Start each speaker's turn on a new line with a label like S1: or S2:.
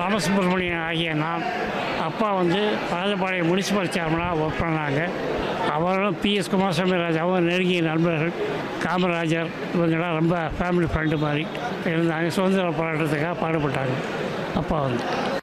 S1: ராமசுப்ரமணியன் ஆகிய நான். அப்பா வந்து ராஜபாளையம் முனிசிபல் சேர்மனாக ஒர்க் பண்ணாங்க. அவர்களும் பிஎஸ் குமாரசாமி ராஜாவும் நெருங்கிய நண்பர்கள். காமராஜர் இவங்கெல்லாம் ரொம்ப ஃபேமிலி ஃப்ரெண்டு மாதிரி இருந்தாங்க. சுதந்திர போராட்டத்துக்காக பாடுபட்டாங்க அப்பா வந்து.